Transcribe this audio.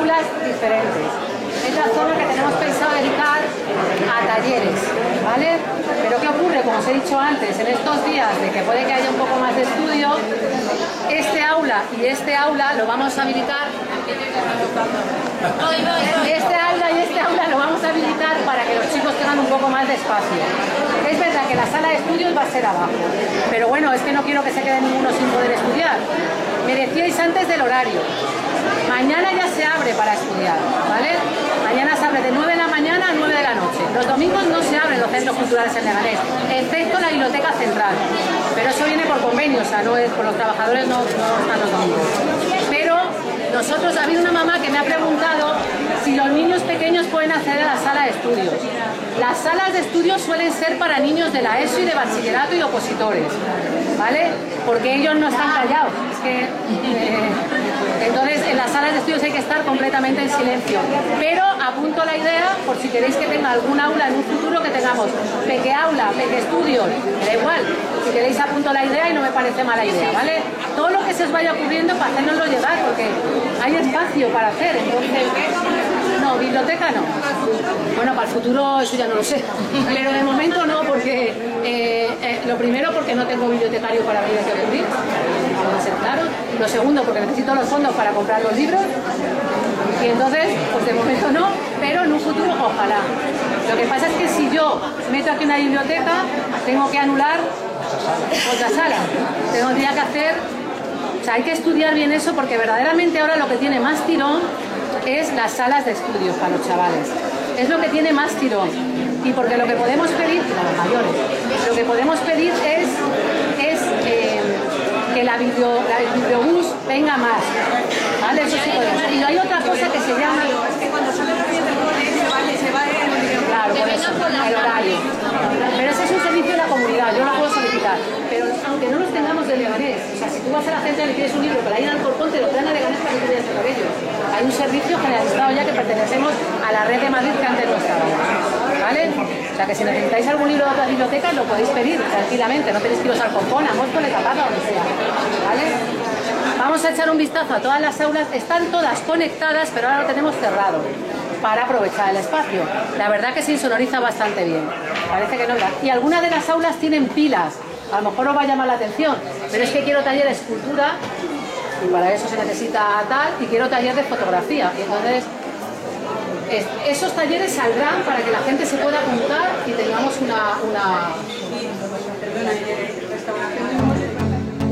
aulas diferentes. Es la zona que tenemos pensado dedicar a talleres, ¿vale? Pero ¿qué ocurre? Como os he dicho antes, en estos días de que puede que haya un poco más de estudio, este aula y este aula lo vamos a habilitar. Este aula y este aula lo vamos a habilitar para que los chicos tengan un poco más de espacio. Es verdad que la sala de estudios va a ser abajo, pero bueno, es que no quiero que se quede ninguno sin poder estudiar. Me decíais antes del horario. Mañana ya se abre para estudiar, ¿vale? Mañana se abre de 9 de la mañana a 9 de la noche. Los domingos no se abren los centros culturales en Leganés, excepto la biblioteca central. Pero eso viene por convenio, o sea, no es por los trabajadores, no están los domingos. Pero nosotros, ha habido una mamá que me ha preguntado si los niños pequeños pueden acceder a la sala de estudios. Las salas de estudios suelen ser para niños de la ESO y de bachillerato y opositores, ¿vale? Porque ellos no están callados. Es que, entonces, en las salas de estudios hay que estar completamente en silencio. Pero apunto la idea, por si queréis que tenga algún aula en un futuro, que tengamos peque aula, peque estudios, me da igual. Si queréis apunto la idea y no me parece mala idea, ¿vale? Todo lo que se os vaya ocurriendo para hacérnoslo llegar, porque hay espacio para hacer, entonces... No, biblioteca no. Bueno, para el futuro eso ya no lo sé. Pero de momento no, porque lo primero porque no tengo bibliotecario para venir aquí a cubrir, vamos a ser claros. Lo segundo porque necesito los fondos para comprar los libros. Y entonces, pues de momento no, pero en un futuro ojalá. Lo que pasa es que si yo meto aquí una biblioteca, tengo que anular otra sala. Tendría que hacer... O sea, hay que estudiar bien eso porque verdaderamente ahora lo que tiene más tirón es las salas de estudios para los chavales. Es lo que tiene más tirón. Y porque lo que podemos pedir, para los mayores, lo que podemos pedir es que la bibliobús venga más. ¿Vale? Eso sí podemos. Y hay otra cosa que se llama... Es que cuando sale también del cole se va en... Claro, por eso, el horario. Pero ese es un servicio de la comunidad, yo lo puedo solicitar. Pero aunque no los tengamos de Leganés, o sea, si tú vas a la gente y le pides un libro para ir al Alcorcón, te lo traen a Leganés para que tú vayas con ellos. Hay un servicio generalizado ya que pertenecemos a la red de Madrid que antes no estaba. ¿Vale? O sea, que si necesitáis algún libro de otras bibliotecas, lo podéis pedir tranquilamente, no tenéis que iros al Alcorcón, a Móstoles, a Parla, donde sea. ¿Vale? Vamos a echar un vistazo a todas las aulas, están todas conectadas, pero ahora lo tenemos cerrado para aprovechar el espacio. La verdad que se insonoriza bastante bien, parece que no. Y algunas de las aulas tienen pilas, a lo mejor os va a llamar la atención, pero es que quiero taller de escultura, y para eso se necesita tal, y quiero taller de fotografía, y entonces esos talleres saldrán para que la gente se pueda apuntar y tengamos una...